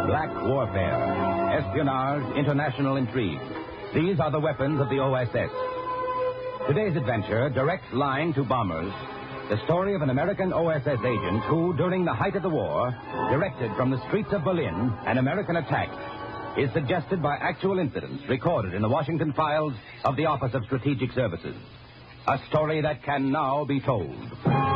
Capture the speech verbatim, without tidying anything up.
Black warfare, espionage, international intrigue. These are the weapons of the O S S. Today's adventure, Direct Line to Bombers, the story of an American O S S agent who, during the height of the war, directed from the streets of Berlin an American attack, is suggested by actual incidents recorded in the Washington files of the Office of Strategic Services. A story that can now be told.